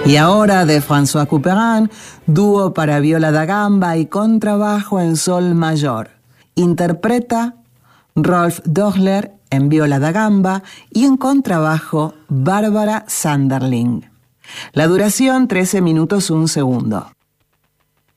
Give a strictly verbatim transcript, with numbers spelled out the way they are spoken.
Y ahora de François Couperin, dúo para viola da gamba y contrabajo en sol mayor. Interpreta Rolf Dochler en viola da gamba y en contrabajo Bárbara Sanderling. La duración trece minutos un segundo.